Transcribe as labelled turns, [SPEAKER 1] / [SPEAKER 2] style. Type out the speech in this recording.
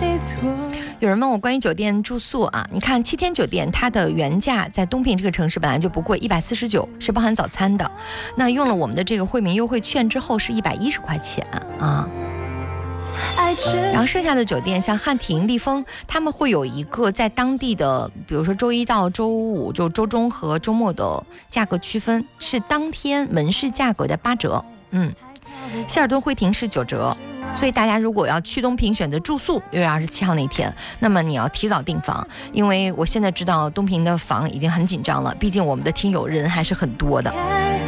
[SPEAKER 1] 有人问我关于酒店住宿啊，你看7天酒店它的原价在东平这个城市本来就不贵，149是包含早餐的，那用了我们的这个惠民优惠券之后是110块钱啊。然后剩下的酒店像汉庭、丽峰，他们会有一个在当地的，比如说周一到周五，就周中和周末的价格区分，是当天门市价格的8折。希尔顿惠庭是9折。所以大家如果要去东平选择住宿6月27号那天，那么你要提早订房，因为我现在知道东平的房已经很紧张了，毕竟我们的听友人还是很多的。